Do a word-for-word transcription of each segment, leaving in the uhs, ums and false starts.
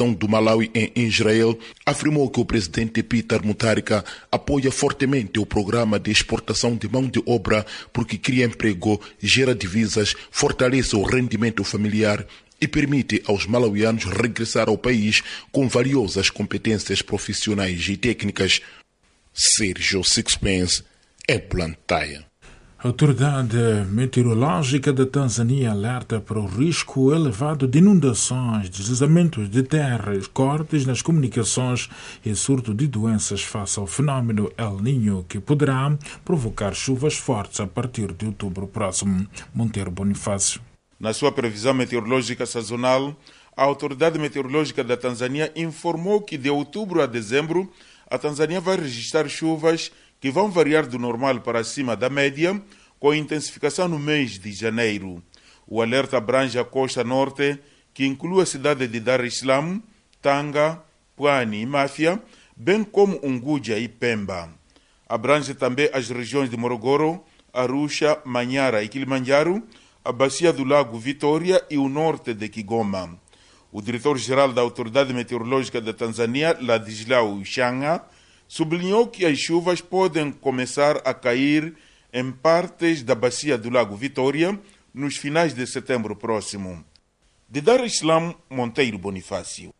questão do Malawi em Israel, afirmou que o presidente Peter Mutharika apoia fortemente o programa de exportação de mão de obra porque cria emprego, gera divisas, fortalece o rendimento familiar e permite aos malauianos regressar ao país com valiosas competências profissionais e técnicas. Sérgio Sixpence, é Blantyre. A Autoridade Meteorológica da Tanzânia alerta para o risco elevado de inundações, deslizamentos de terras, cortes nas comunicações e surto de doenças face ao fenómeno El Niño, que poderá provocar chuvas fortes a partir de outubro próximo. Monteiro Bonifácio. Na sua previsão meteorológica sazonal, a Autoridade Meteorológica da Tanzânia informou que de outubro a dezembro a Tanzânia vai registrar chuvas que vão variar do normal para cima da média, com intensificação no mês de janeiro. O alerta abrange a costa norte, que inclui a cidade de Dar es Salaam, Tanga, Pwani e Máfia, bem como Unguja e Pemba. Abrange também as regiões de Morogoro, Arusha, Manyara e Kilimanjaro, a bacia do Lago Vitória e o norte de Kigoma. O diretor-geral da Autoridade Meteorológica da Tanzânia, Ladislau Shanga, sublinhou que as chuvas podem começar a cair em partes da bacia do Lago Vitória nos finais de setembro próximo. De Dar es Salaam, Monteiro Bonifácio.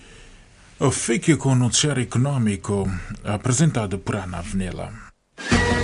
Fique com o noticiário econômico apresentado por Ana Avenela.